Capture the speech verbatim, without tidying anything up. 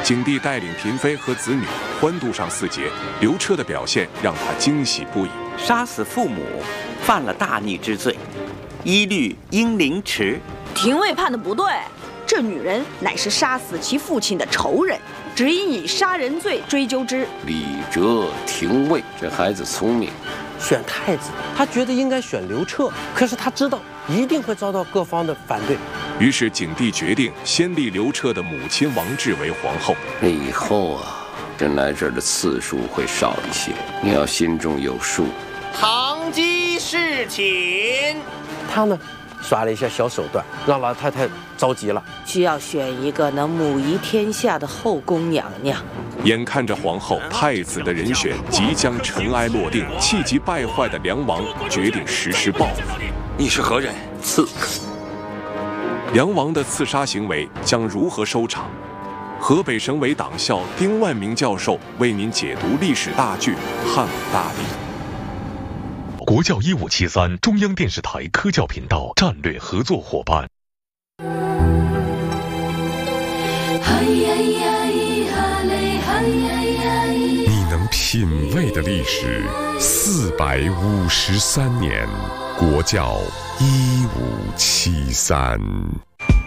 景帝带领嫔妃和子女欢度上四节，刘彻的表现让他惊喜不已。 杀死父母，犯了大逆之罪，一律应凌迟。 廷尉判的不对，这女人乃是杀死其父亲的仇人，只应以杀人罪追究之。 李哲、廷尉，这孩子聪明， 选太子，他觉得应该选刘彻，可是他知道一定会遭到各方的反对。 于是景帝决定先立刘彻的母亲王氏为皇后。 那以后啊，朕来这儿的次数会少一些，你要心中有数。 堂姬侍寝。 他呢，耍了一下小手段，让老太太着急了。 需要选一个能母仪天下的后宫娘娘。 眼看着皇后、太子的人选即将尘埃落定，气急败坏的梁王决定实施报复。 你是何人？ 刺客。 梁王的刺杀行为将如何收场？河北省委党校丁万明教授为您解读历史大剧《汉武大帝》。 国教一五七三，中央电视台科教频道战略合作伙伴。 你能品味的历史，四百五十三年，国教一五七三。